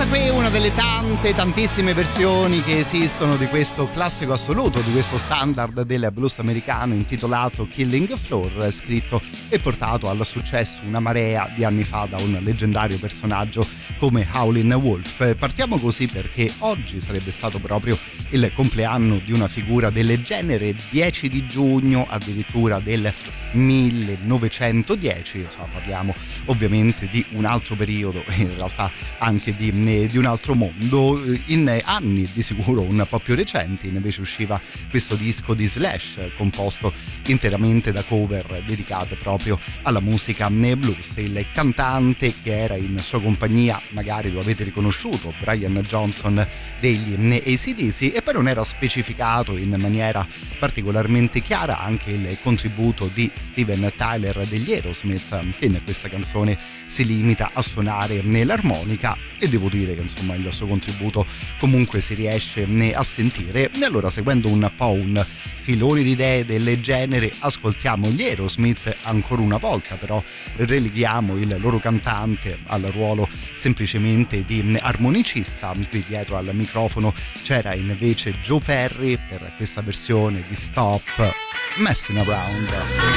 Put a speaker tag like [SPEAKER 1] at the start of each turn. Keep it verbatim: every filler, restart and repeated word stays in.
[SPEAKER 1] qui una delle tante, tantissime versioni che esistono di questo classico assoluto, di questo standard del blues americano intitolato Killing Floor, scritto e portato al successo una marea di anni fa da un leggendario personaggio come Howlin' Wolf. Partiamo così perché oggi sarebbe stato proprio il compleanno di una figura del genere, dieci di giugno addirittura del millenovecentodieci, insomma, parliamo ovviamente di un altro periodo, in realtà anche di, di un altro mondo. In anni di sicuro un po' più recenti invece usciva questo disco di Slash composto interamente da cover dedicate proprio alla musica blues. Il cantante che era in sua compagnia, magari lo avete riconosciuto, Brian Johnson degli A C D C, e poi non era specificato in maniera particolarmente chiara anche il contributo di Steven Tyler degli Aerosmith, che in questa canzone si limita a suonare nell'armonica, e devo dire che insomma il suo contributo comunque si riesce a sentire. E allora, seguendo un po' un filone di idee del genere, ascoltiamo gli Aerosmith ancora una volta, però releghiamo il loro cantante al ruolo semplicemente di armonicista. Qui dietro al microfono c'era invece Joe Perry per questa versione di Stop Messing Around.